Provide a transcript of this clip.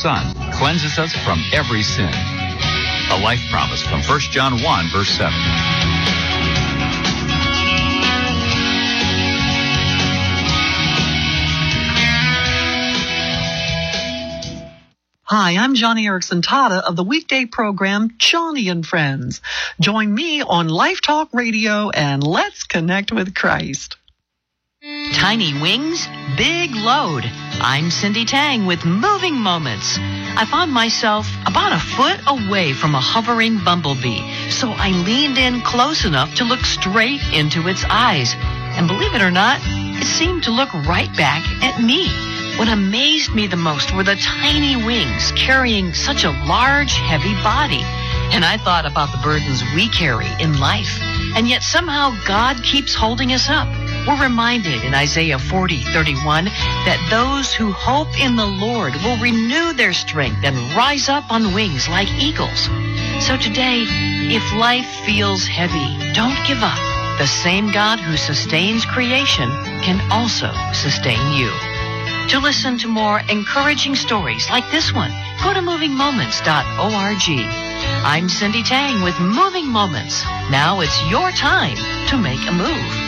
Son cleanses us from every sin. A life promise from 1 John 1, verse 7. Hi, I'm Johnny Erickson Tata of the weekday program Johnny and Friends. Join me on Life Talk Radio and let's connect with Christ. Tiny wings, big load. I'm Cindy Tang with Moving Moments. I found myself about a foot away from a hovering bumblebee, so I leaned in close enough to look straight into its eyes. And believe it or not, it seemed to look right back at me. What amazed me the most were the tiny wings carrying such a large, heavy body. And I thought about the burdens we carry in life. And yet somehow God keeps holding us up. We're reminded in Isaiah 40:31 that those who hope in the Lord will renew their strength and rise up on wings like eagles. So today, if life feels heavy, don't give up. The same God who sustains creation can also sustain you. To listen to more encouraging stories like this one, go to movingmoments.org. I'm Cindy Tang with Moving Moments. Now it's your time to make a move.